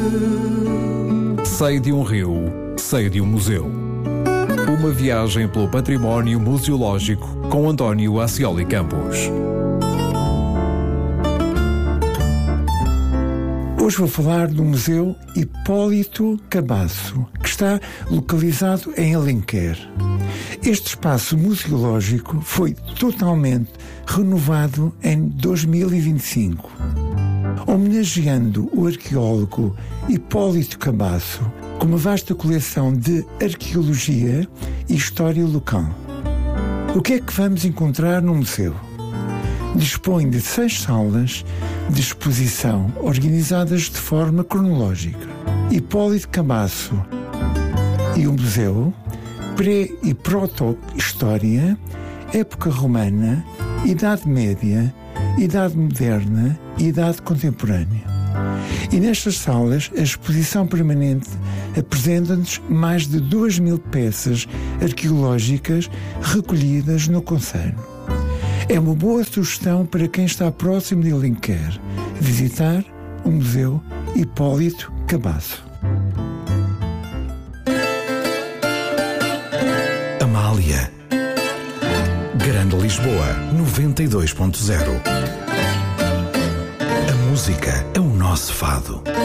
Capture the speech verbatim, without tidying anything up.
Sei de um rio, sei de um museu. Uma viagem pelo património museológico com António Ascioli Campos. Hoje vou falar do Museu Hipólito Cabasso, que está localizado em Alenquer. Este espaço museológico foi totalmente renovado em dois mil e vinte e cinco, homenageando o arqueólogo Hipólito Cabasso com uma vasta coleção de arqueologia e história local. O que é que vamos encontrar no museu? Dispõe de seis salas de exposição organizadas de forma cronológica. Hipólito Cabasso e o museu, pré- e proto-história, época romana, Idade Média, Idade Moderna e Idade Contemporânea. E nestas salas, a exposição permanente apresenta-nos mais de duas mil peças arqueológicas recolhidas no concelho. É uma boa sugestão para quem está próximo de Alenquer visitar o Museu Hipólito Cabasso. Amália. Grande Lisboa, noventa e dois ponto zero. A música é o nosso fado.